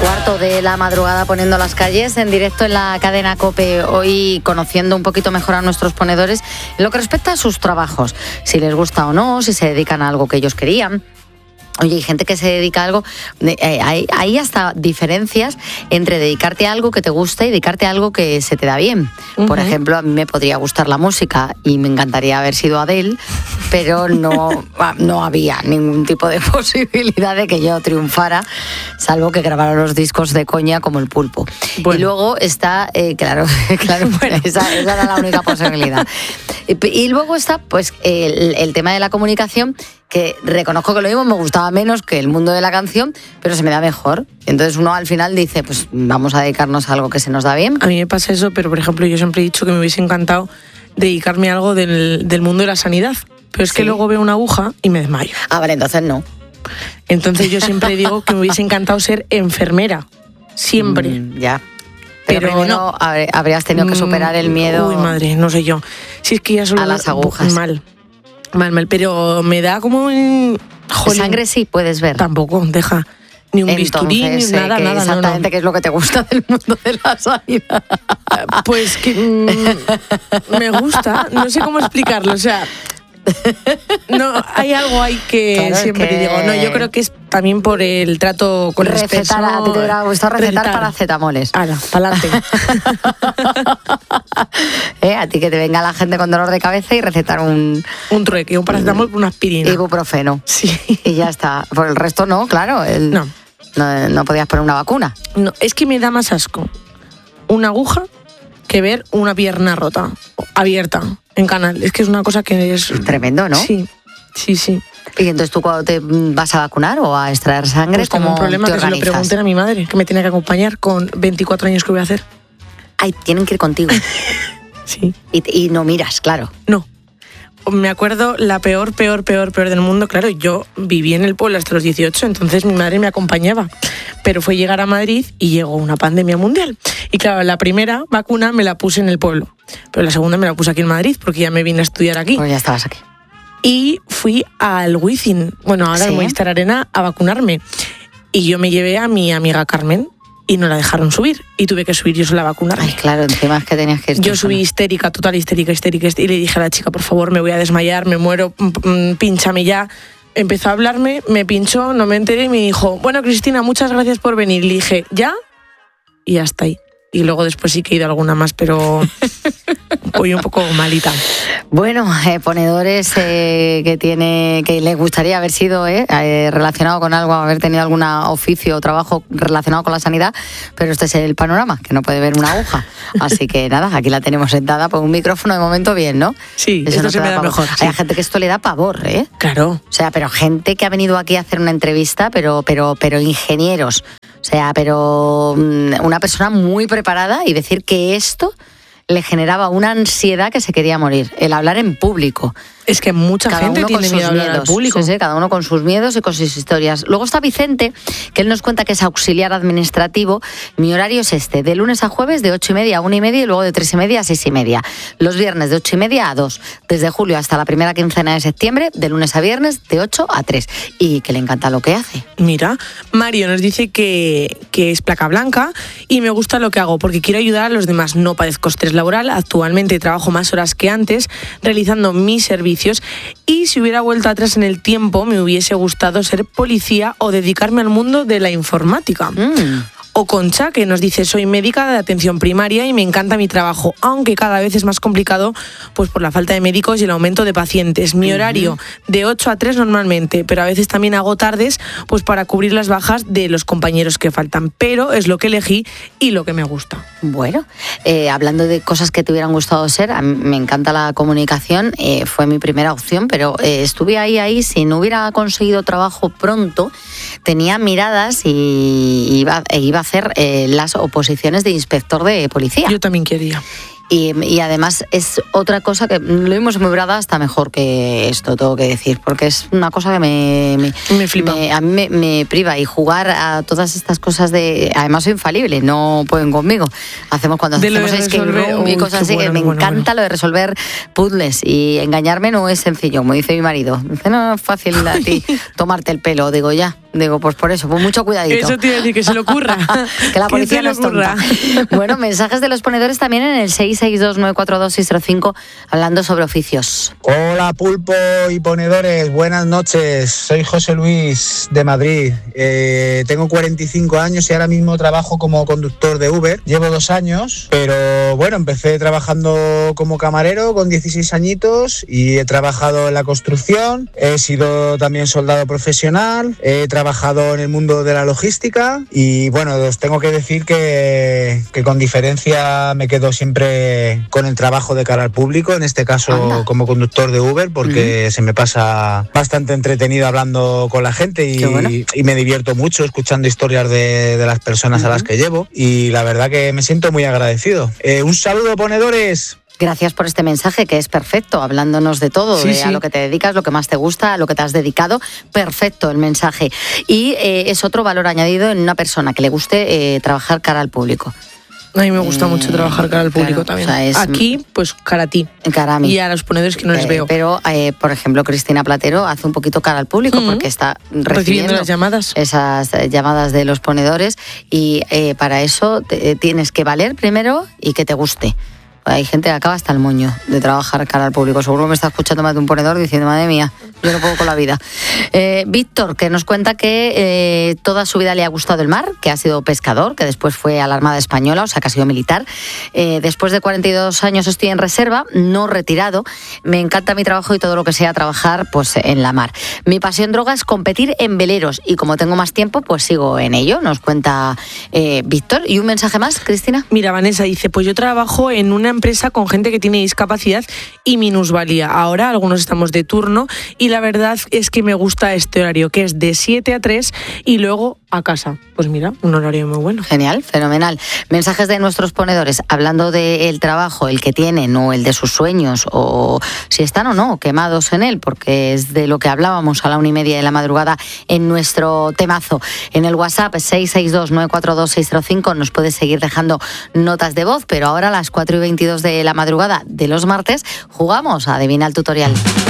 4:15 de la madrugada poniendo las calles en directo en la cadena COPE, hoy conociendo un poquito mejor a nuestros ponedores en lo que respecta a sus trabajos, si les gusta o no, si se dedican a algo que ellos querían. Oye, hay gente que se dedica a algo, hay hasta diferencias entre dedicarte a algo que te gusta y dedicarte a algo que se te da bien. Por ejemplo, a mí me podría gustar la música y me encantaría haber sido Adele, pero no había ningún tipo de posibilidad de que yo triunfara, salvo que grabara los discos de coña como el Pulpo. Bueno. Y luego está, claro, bueno, esa era la única posibilidad. Y luego está pues el tema de la comunicación, que reconozco que lo mismo me gustaba menos que el mundo de la canción, pero se me da mejor. Entonces uno al final dice, pues vamos a dedicarnos a algo que se nos da bien. A mí me pasa eso, pero por ejemplo yo siempre he dicho que me hubiese encantado dedicarme a algo del mundo de la sanidad, pero es que luego veo una aguja y me desmayo. Ah, vale, entonces no. Entonces yo siempre digo que me hubiese encantado ser enfermera, siempre. Ya. Pero primero no, habrías tenido que superar el miedo. Uy, madre, no sé yo. Si es que ya solo a las agujas. Mal, pero me da como un... Sangre sí puedes ver. Tampoco, deja. Ni un bisturí, ni nada. Exactamente, no. ¿Qué es lo que te gusta del mundo de la sanidad? Pues que me gusta, no sé cómo explicarlo, o sea... No, hay algo ahí que claro, siempre te digo, no, yo creo que es también por el trato con las personas. A ti te hubiera gustado recetar paracetamoles. Hala, pa'lante. A ti que te venga la gente con dolor de cabeza y recetar un trueque, un paracetamol, una aspirina. Ibuprofeno. Sí. Y ya está. Por el resto no, claro. No podías poner una vacuna. No, es que me da más asco una aguja que ver una pierna rota, abierta, en canal. Es que es una cosa que es... Tremendo, ¿no? Sí. ¿Y entonces tú cuando te vas a vacunar o a extraer sangre, pues tengo un problema que se lo pregunten a mi madre, que me tiene que acompañar con 24 años que voy a hacer. Ay, tienen que ir contigo. Sí. Y no miras, claro. No. Me acuerdo la peor del mundo. Claro, yo viví en el pueblo hasta los 18, entonces mi madre me acompañaba. Pero fue llegar a Madrid y llegó una pandemia mundial. Y claro, la primera vacuna me la puse en el pueblo, pero la segunda me la puse aquí en Madrid, porque ya me vine a estudiar aquí. Pues ya estabas aquí. Y fui al Wizzing, ahora al Movistar Arena, a vacunarme. Y yo me llevé a mi amiga Carmen, y no la dejaron subir, y tuve que subir yo sola a vacunarme. Ay, claro, encima es que tenías que ir. Yo subí histérica, y le dije a la chica, por favor, me voy a desmayar, me muero, pínchame ya. Empezó a hablarme, me pinchó, no me enteré y me dijo, bueno, Cristina, muchas gracias por venir. Le dije, ¿ya? Y hasta ahí. Y luego después sí que he ido alguna más, pero voy un poco malita. Bueno, ponedores que les gustaría haber sido relacionado con algo, haber tenido algún oficio o trabajo relacionado con la sanidad, pero este es el panorama, que no puede ver una aguja. Así que nada, aquí la tenemos sentada por un micrófono de momento bien, ¿no? Sí, eso no se me da mejor. Sí. Hay gente que esto le da pavor, ¿eh? Claro. O sea, pero gente que ha venido aquí a hacer una entrevista, pero ingenieros. O sea, pero una persona muy preparada, y decir que esto le generaba una ansiedad que se quería morir, el hablar en público. Es que mucha gente tiene miedo a hablar al público. Sí, cada uno con sus miedos y con sus historias. Luego está Vicente, que él nos cuenta que es auxiliar administrativo. Mi horario es de lunes a jueves de 8:30 a 1:30 y luego de 3:30 a 6:30. Los viernes de 8:30 a 2. Desde julio hasta la primera quincena de septiembre, de lunes a viernes, de 8 a 3. Y que le encanta lo que hace. Mira, Mario nos dice que es placa blanca y me gusta lo que hago porque quiero ayudar a los demás. No padezco estrés laboral. Actualmente trabajo más horas que antes realizando mis servicios. Y si hubiera vuelto atrás en el tiempo, me hubiese gustado ser policía o dedicarme al mundo de la informática. O Concha, que nos dice, soy médica de atención primaria y me encanta mi trabajo, aunque cada vez es más complicado pues por la falta de médicos y el aumento de pacientes. Mi horario de 8 a 3 normalmente, pero a veces también hago tardes pues para cubrir las bajas de los compañeros que faltan. Pero es lo que elegí y lo que me gusta. Bueno, hablando de cosas que te hubieran gustado ser, a mí me encanta la comunicación, fue mi primera opción, pero estuve ahí, si no hubiera conseguido trabajo pronto, tenía miradas y iba a hacer las oposiciones de inspector de policía. Yo también quería. Y además es otra cosa que lo mismo se me hubiera dado hasta mejor que esto, tengo que decir, porque es una cosa que me flipa. A mí me priva, y jugar a todas estas cosas además soy infalible, no pueden conmigo. Cuando hacemos escape room y cosas así, que me encanta lo de resolver puzzles, y engañarme no es sencillo, como dice mi marido. Dice, no es fácil a ti tomarte el pelo, digo ya. Digo, pues por eso, pues mucho cuidadito. Eso te iba a decir, que se le ocurra. Que la policía no es tonta. Bueno, mensajes de los ponedores también en el 662-942-605 hablando sobre oficios. Hola Pulpo y ponedores, buenas noches. Soy José Luis de Madrid. Tengo 45 años y ahora mismo trabajo como conductor de Uber. Llevo 2 años, pero bueno, empecé trabajando como camarero con 16 añitos y he trabajado en la construcción. He sido también soldado profesional. He trabajado en el mundo de la logística y bueno, os tengo que decir que con diferencia me quedo siempre con el trabajo de cara al público, en este caso como conductor de Uber, porque se me pasa bastante entretenido hablando con la gente y me divierto mucho escuchando historias de las personas a las que llevo y la verdad que me siento muy agradecido. Un saludo, ponedores. Gracias por este mensaje, que es perfecto, hablándonos de todo, a lo que te dedicas, lo que más te gusta, a lo que te has dedicado. Perfecto el mensaje. Y es otro valor añadido en una persona que le guste trabajar cara al público. A mí me gusta mucho trabajar cara al público también. O sea, aquí, pues cara a ti. Cara a mí. Y a los ponedores que no les veo. Pero, por ejemplo, Cristina Platero hace un poquito cara al público porque está recibiendo las llamadas. Esas llamadas de los ponedores y para eso tienes que valer primero y que te guste. Hay gente que acaba hasta el moño de trabajar cara al público. Seguro que me está escuchando más de un ponedor diciendo, madre mía, yo no puedo con la vida. Víctor, que nos cuenta que toda su vida le ha gustado el mar, que ha sido pescador, que después fue a la Armada Española, o sea, que ha sido militar. Después de 42 años estoy en reserva, no retirado. Me encanta mi trabajo y todo lo que sea trabajar pues en la mar. Mi pasión droga es competir en veleros y como tengo más tiempo, pues sigo en ello, nos cuenta Víctor. ¿Y un mensaje más, Cristina? Mira, Vanessa dice, pues yo trabajo en una empresa con gente que tiene discapacidad y minusvalía. Ahora algunos estamos de turno y la verdad es que me gusta este horario, que es de 7 a 3 y luego a casa. Pues mira, un horario muy bueno. Genial, fenomenal. Mensajes de nuestros ponedores hablando del trabajo, el que tienen o el de sus sueños, o si están o no quemados en él, porque es de lo que hablábamos a la 1:30 de la madrugada en nuestro temazo. En el WhatsApp 662-942-605 nos puedes seguir dejando notas de voz, pero ahora a las 4:22 de la madrugada de los martes jugamos a Adivina el Tutorial.